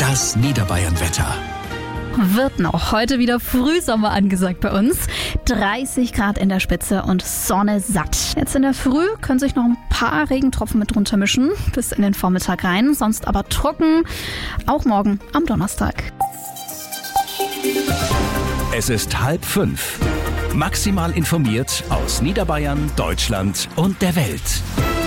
Das Niederbayern-Wetter. Wird noch heute wieder Frühsommer angesagt bei uns. 30 Grad in der Spitze und Sonne satt. Jetzt in der Früh können sich noch ein paar Regentropfen mit drunter mischen, bis in den Vormittag rein. Sonst aber trocken, auch morgen am Donnerstag. Es ist 4:30. Maximal informiert aus Niederbayern, Deutschland und der Welt.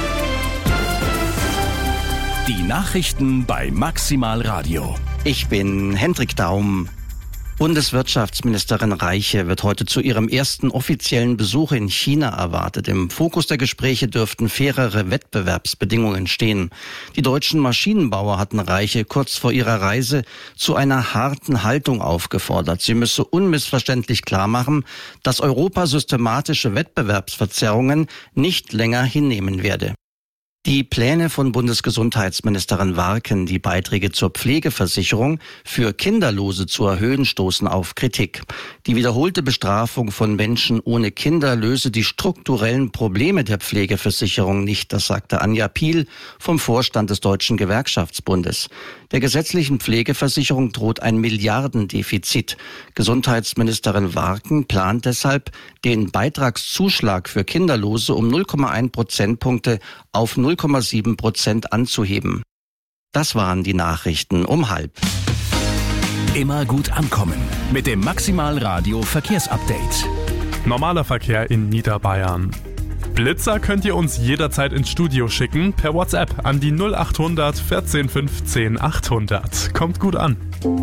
Die Nachrichten bei Maximal Radio. Ich bin Hendrik Daum. Bundeswirtschaftsministerin Reiche wird heute zu ihrem ersten offiziellen Besuch in China erwartet. Im Fokus der Gespräche dürften fairere Wettbewerbsbedingungen stehen. Die deutschen Maschinenbauer hatten Reiche kurz vor ihrer Reise zu einer harten Haltung aufgefordert. Sie müsse unmissverständlich klarmachen, dass Europa systematische Wettbewerbsverzerrungen nicht länger hinnehmen werde. Die Pläne von Bundesgesundheitsministerin Warken, die Beiträge zur Pflegeversicherung für Kinderlose zu erhöhen, stoßen auf Kritik. Die wiederholte Bestrafung von Menschen ohne Kinder löse die strukturellen Probleme der Pflegeversicherung nicht, das sagte Anja Piel vom Vorstand des Deutschen Gewerkschaftsbundes. Der gesetzlichen Pflegeversicherung droht ein Milliardendefizit. Gesundheitsministerin Warken plant deshalb, den Beitragszuschlag für Kinderlose um 0,1 Prozentpunkte auf 0,7% anzuheben. Das waren die Nachrichten um 4:30. Immer gut ankommen mit dem Maximal Radio Verkehrsupdate. Normaler Verkehr in Niederbayern. Blitzer könnt ihr uns jederzeit ins Studio schicken, per WhatsApp an die 0800 14 15 800. Kommt gut an.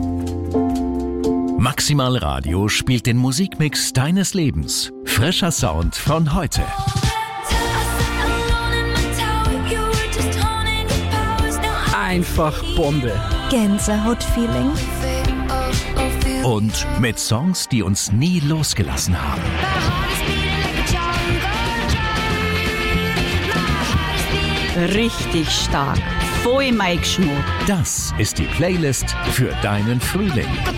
Maximal Radio spielt den Musikmix deines Lebens. Frischer Sound von heute. Einfach Bombe. Gänsehaut-Feeling. Und mit Songs, die uns nie losgelassen haben. Richtig stark. Voll Mike Schmuck. Das ist die Playlist für deinen Frühling.